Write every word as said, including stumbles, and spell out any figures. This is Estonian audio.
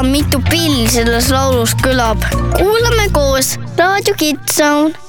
mitu pilli selles laulus kõlab. kuulame koos Raadio Kids Zone.